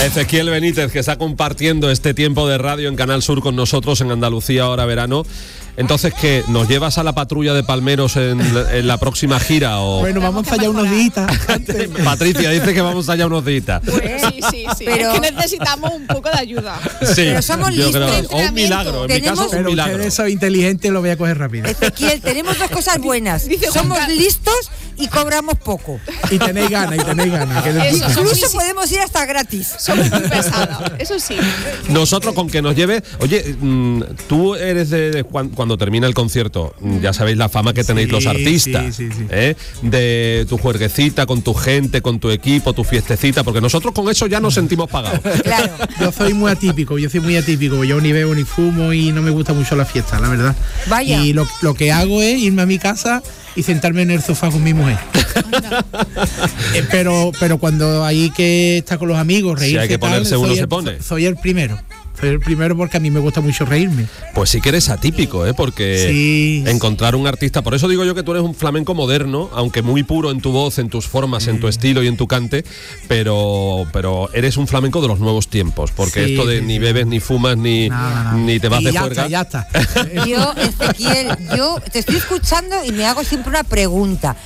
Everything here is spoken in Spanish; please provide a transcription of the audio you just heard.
Ezequiel Benítez, que está compartiendo este tiempo de radio en Canal Sur con nosotros en Andalucía Ahora Verano. Entonces, ¿qué? ¿Nos llevas a la patrulla de Palmeros en la próxima gira? O... Bueno, vamos allá unos días. Patricia dice que vamos allá unos días. Sí. Pero es que necesitamos un poco de ayuda. Sí, pero somos listos. O un milagro, en mi caso pero un milagro. ustedes son inteligentes, lo voy a coger rápido. Ezequiel, tenemos dos cosas buenas. Somos listos y cobramos poco. Y tenéis ganas. Incluso podemos ir hasta gratis. Somos muy pesados, eso sí. Nosotros con que nos lleve... Oye, tú eres de cuando termina el concierto, ya sabéis la fama que tenéis los artistas, sí. De tu juerguecita con tu gente, con tu equipo, tu fiestecita, porque nosotros con eso ya nos sentimos pagados. Claro. Yo soy muy atípico. Yo ni bebo ni fumo y no me gusta mucho la fiesta, la verdad. Vaya. Y lo que hago es irme a mi casa y sentarme en el sofá con mi mujer. pero cuando hay que estar con los amigos, reírse, si hay que ponerse, uno se pone. Soy el primero porque a mí me gusta mucho reírme. Pues sí que eres atípico, porque sí, encontrar un artista, por eso digo yo que tú eres un flamenco moderno, aunque muy puro en tu voz, en tus formas, en tu estilo y en tu cante, pero eres un flamenco de los nuevos tiempos, porque esto de ni bebes, ni fumas, ni te vas de juerga. Ya está. Yo, Ezequiel, te estoy escuchando y me hago siempre una pregunta.